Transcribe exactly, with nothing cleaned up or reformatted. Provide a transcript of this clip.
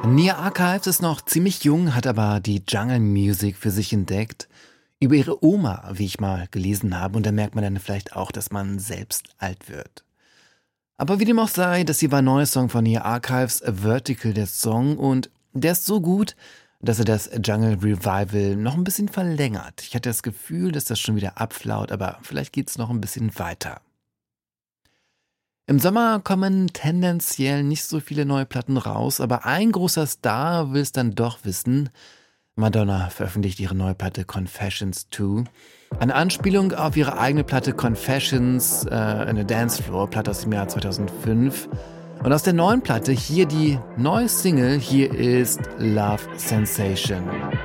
Nia Archives ist noch ziemlich jung, hat aber die Jungle Music für sich entdeckt. Über ihre Oma, wie ich mal gelesen habe. Und da merkt man dann vielleicht auch, dass man selbst alt wird. Aber wie dem auch sei, das hier war ein neuer Song von Nia Archives, A Vertical, der Song. Und der ist so gut, dass er das Jungle Revival noch ein bisschen verlängert. Ich hatte das Gefühl, dass das schon wieder abflaut, aber vielleicht geht es noch ein bisschen weiter. Im Sommer kommen tendenziell nicht so viele neue Platten raus, aber ein großer Star will es dann doch wissen. Madonna veröffentlicht ihre neue Platte Confessions zwei. Eine Anspielung auf ihre eigene Platte Confessions, äh, eine Dancefloor-Platte aus dem Jahr zweitausendfünf. Und aus der neuen Platte hier die neue Single, hier ist Love Sensation.